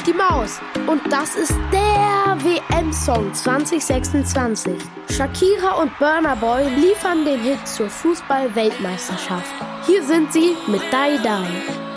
Mickey Mouse. Und das ist der WM-Song 2026. Shakira und Burna Boy liefern den Hit zur Fußball-Weltmeisterschaft. Hier sind sie mit Die Die.